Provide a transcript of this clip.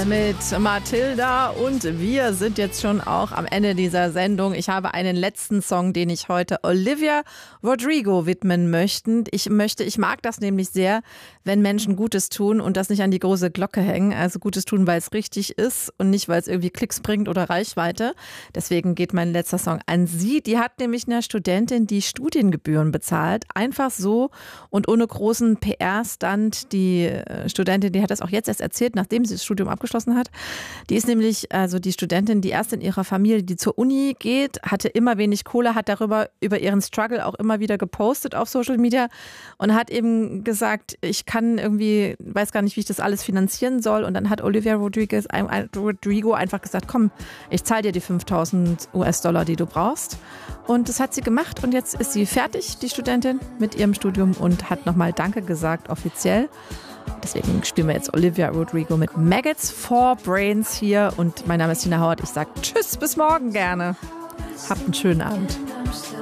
mit Matilda und wir sind jetzt schon auch am Ende dieser Sendung. Ich habe einen letzten Song, den ich heute Olivia Rodrigo widmen möchte. Ich mag das nämlich sehr, wenn Menschen Gutes tun und das nicht an die große Glocke hängen. Also Gutes tun, weil es richtig ist und nicht, weil es irgendwie Klicks bringt oder Reichweite. Deswegen geht mein letzter Song an sie. Die hat nämlich einer Studentin die Studiengebühren bezahlt. Einfach so und ohne großen PR-Stand. Die Studentin, die hat das auch jetzt erst erzählt, nachdem sie das Studium abgeschlossen hat. Die ist nämlich, also die Studentin, die erste in ihrer Familie, die zur Uni geht, hatte immer wenig Kohle, hat über ihren Struggle auch immer wieder gepostet auf Social Media und hat eben gesagt, ich kann irgendwie, weiß gar nicht, wie ich das alles finanzieren soll. Und dann hat Olivia Rodrigo einfach gesagt, komm, ich zahle dir die 5.000 US-Dollar, die du brauchst. Und das hat sie gemacht und jetzt ist sie fertig, die Studentin, mit ihrem Studium und hat nochmal Danke gesagt, offiziell. Deswegen spielen wir jetzt Olivia Rodrigo mit Maggots for Brains hier. Und mein Name ist Tina Howard. Ich sage tschüss, bis morgen gerne. Habt einen schönen Abend.